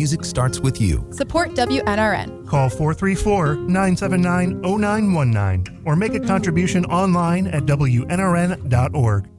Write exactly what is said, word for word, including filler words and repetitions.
music starts with you. Support W N R N. Call four three four, nine seven nine, zero nine one nine or make a contribution online at W N R N dot org.